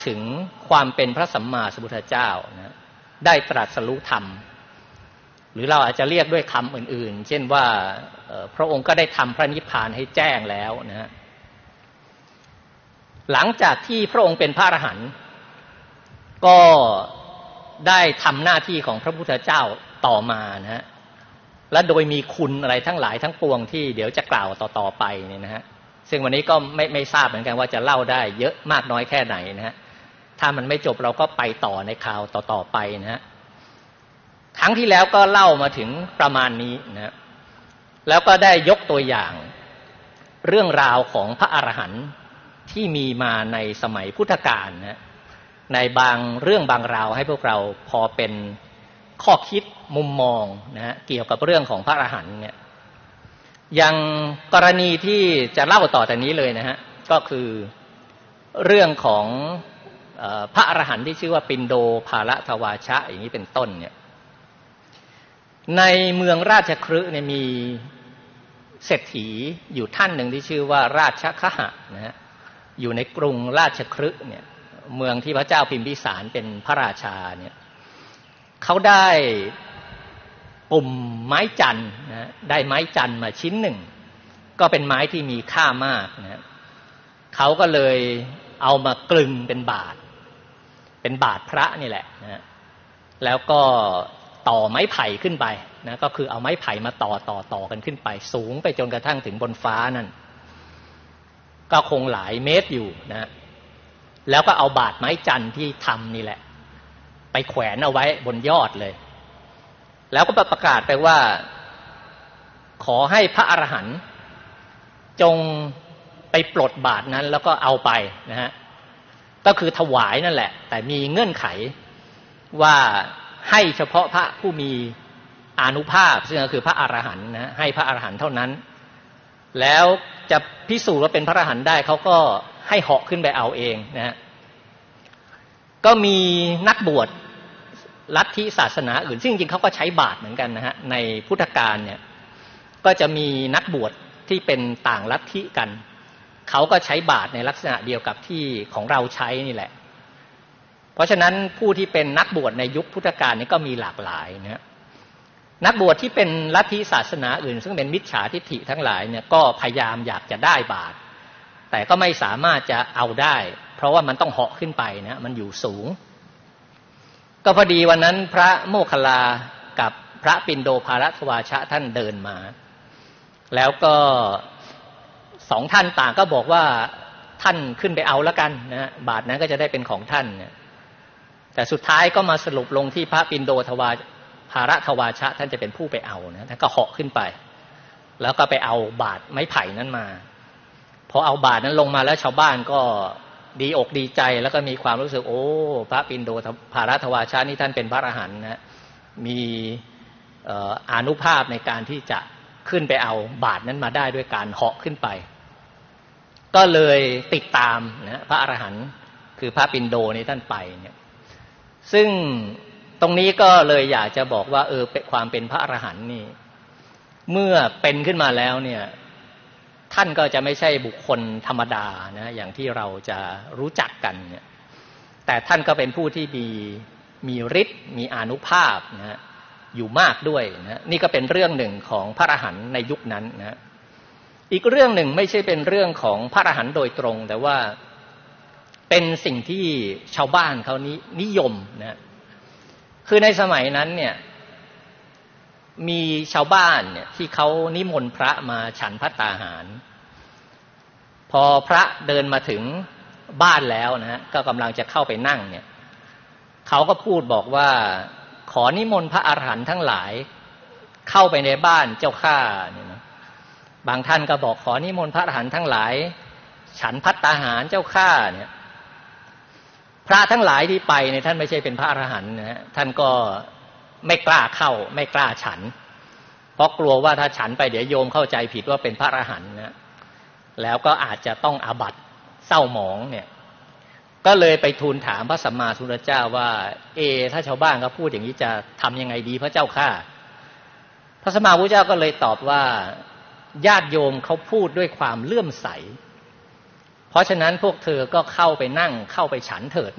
ถึงความเป็นพระสัมมาสัมพุทธเจ้านะได้ตรัสรู้ธรรมหรือเราอาจจะเรียกด้วยคำอื่นๆเช่นว่าพระองค์ก็ได้ทำพระนิพพานให้แจ้งแล้วนะหลังจากที่พระองค์เป็นพระอรหันต์ก็ได้ทำหน้าที่ของพระพุทธเจ้าต่อมานะและโดยมีคุณอะไรทั้งหลายทั้งปวงที่เดี๋ยวจะกล่าวต่อไปเนี่ยนะฮะซึ่งวันนี้ก็ไม่ทราบเหมือนกันว่าจะเล่าได้เยอะมากน้อยแค่ไหนนะฮะถ้ามันไม่จบเราก็ไปต่อในคราวต่อไปนะฮะครั้งที่แล้วก็เล่ามาถึงประมาณนี้นะแล้วก็ได้ยกตัวอย่างเรื่องราวของพระอรหันต์ที่มีมาในสมัยพุทธกาลนะในบางเรื่องบางราวให้พวกเราพอเป็นข้อคิดมุมมองนะเกี่ยวกับเรื่องของพระอรหันต์เนี่ยอย่างกรณีที่จะเล่าต่อจากนี้เลยนะฮะก็คือเรื่องของพระอรหันต์ที่ชื่อว่าปิณโดภาละทวาชะอย่างนี้เป็นต้นเนี่ยในเมืองราชคฤห์เนี่ยมีเศรษฐีอยู่ท่านหนึ่งที่ชื่อว่าราชคหะนะฮะอยู่ในกรุงราชคฤห์เนี่ยเมืองที่พระเจ้าพิมพิสารเป็นพระราชาเนี่ยเขาได้ปุ่มไม้จันทร์นะได้ไม้จันทร์มาชิ้นหนึ่งก็เป็นไม้ที่มีค่ามากนะเขาก็เลยเอามากลึงเป็นบาทพระนี่แหละนะแล้วก็ต่อไม้ไผ่ขึ้นไปนะก็คือเอาไม้ไผ่มาต่อกันขึ้นไปสูงไปจนกระทั่งถึงบนฟ้านั่นก็คงหลายเมตรอยู่นะแล้วก็เอาบาทไม้จันทร์ที่ทำนี่แหละไปแขวนเอาไว้บนยอดเลยแล้วก็ประกาศไปว่าขอให้พระอรหันต์จงไปปลดบาทนั้นแล้วก็เอาไปนะฮะก็คือถวายนั่นแหละแต่มีเงื่อนไขว่าให้เฉพาะพระผู้มีอานุภาพซึ่งก็คือพระอรหันต์นะให้พระอรหันต์เท่านั้นแล้วจะพิสูจน์ว่าเป็นพระอรหันต์ได้เขาก็ให้เหาะขึ้นไปเอาเองนะฮะก็มีนักบวชลัทธิศาสนาอื่นซึ่งจริงๆเขาก็ใช้บาตรเหมือนกันนะฮะในพุทธกาลเนี่ยก็จะมีนักบวชที่เป็นต่างลัทธิกันเขาก็ใช้บาตรในลักษณะเดียวกับที่ของเราใช้นี่แหละเพราะฉะนั้นผู้ที่เป็นนักบวชในยุคพุทธกาลนี้ก็มีหลากหลายนะนักบวชที่เป็นลัทธิศาสนาอื่นซึ่งเป็นมิจฉาทิฏฐิทั้งหลายเนี่ยก็พยายามอยากจะได้บาตรแต่ก็ไม่สามารถจะเอาได้เพราะว่ามันต้องเหาะขึ้นไปนะมันอยู่สูงก็พอดีวันนั้นพระโมคคัลลากับพระปิณโดภาละทวาชะท่านเดินมาแล้วก็สองท่านต่างก็บอกว่าท่านขึ้นไปเอาแล้วกันนะบาทนั้นก็จะได้เป็นของท่านเนี่ยแต่สุดท้ายก็มาสรุปลงที่พระปิณโดภาละทวาชะท่านจะเป็นผู้ไปเอานะท่านก็เหาะขึ้นไปแล้วก็ไปเอาบาทไม้ไผ่นั้นมาพอเอาบาทนั้นลงมาแล้วชาวบ้านก็ดีอกดีใจแล้วก็มีความรู้สึกโอ้พระปิณโดภาละทวาชะนี่ท่านเป็นพระอรหันต์นะมีอานุภาพในการที่จะขึ้นไปเอาบาทนั้นมาได้ด้วยการเหาะขึ้นไปก็เลยติดตามนะพระอรหันต์คือพระปิณโดนี่ท่านไปเนี่ยซึ่งตรงนี้ก็เลยอยากจะบอกว่าความเป็นพระอรหันต์นี่เมื่อเป็นขึ้นมาแล้วเนี่ยท่านก็จะไม่ใช่บุคคลธรรมดานะอย่างที่เราจะรู้จักกันเนี่ยแต่ท่านก็เป็นผู้ที่มีฤทธิ์มีอานุภาพนะอยู่มากด้วยนะนี่ก็เป็นเรื่องหนึ่งของพระอรหันต์ในยุคนั้นนะอีกเรื่องหนึ่งไม่ใช่เป็นเรื่องของพระอรหันต์โดยตรงแต่ว่าเป็นสิ่งที่ชาวบ้านเขานิยมนะคือในสมัยนั้นเนี่ยมีชาวบ้านเนี่ยที่เขานิมนต์พระมาฉันภัตตาหารพอพระเดินมาถึงบ้านแล้วนะฮะก็กำลังจะเข้าไปนั่งเนี่ยเขาก็พูดบอกว่าขอนิมนต์พระอรหันต์ทั้งหลายเข้าไปในบ้านเจ้าข้าเนี่ยนะบางท่านก็บอกขอนิมนต์พระอรหันต์ทั้งหลายฉันภัตตาหารเจ้าข้าเนี่ยพระทั้งหลายที่ไปเนี่ยท่านไม่ใช่เป็นพระอรหันต์นะฮะท่านก็ไม่กล้าเข้าไม่กล้าฉันเพราะกลัวว่าถ้าฉันไปเดี๋ยวโยมเข้าใจผิดว่าเป็นพระอรหันต์นะแล้วก็อาจจะต้องอาบัติเศร้าหมองเนี่ยก็เลยไปทูลถามพระสัมมาสัมพุทธเจ้าว่าถ้าชาวบ้านเขาพูดอย่างนี้จะทำยังไงดีพระเจ้าข้าพระสัมมาสัมพุทธเจ้าก็เลยตอบว่าญาติโยมเขาพูดด้วยความเลื่อมใสเพราะฉะนั้นพวกเธอก็เข้าไปนั่งเข้าไปฉันเถิด